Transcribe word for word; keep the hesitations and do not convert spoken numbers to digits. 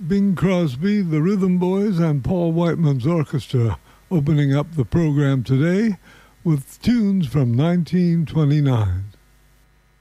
Bing Crosby, the Rhythm Boys, and Paul Whiteman's orchestra opening up the program today with tunes from nineteen twenty-nine.